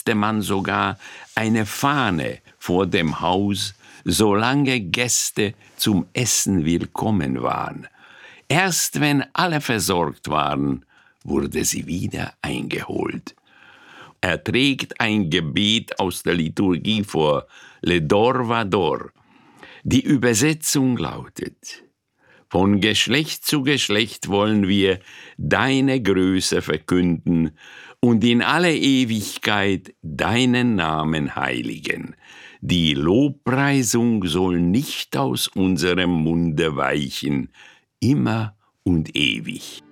setzte man sogar eine Fahne vor dem Haus, solange Gäste zum Essen willkommen waren. Erst wenn alle versorgt waren, wurde sie wieder eingeholt. Er trägt ein Gebet aus der Liturgie vor, Le Dorvador. Die Übersetzung lautet: Von Geschlecht zu Geschlecht wollen wir deine Größe verkünden und in alle Ewigkeit deinen Namen heiligen. Die Lobpreisung soll nicht aus unserem Munde weichen, immer und ewig.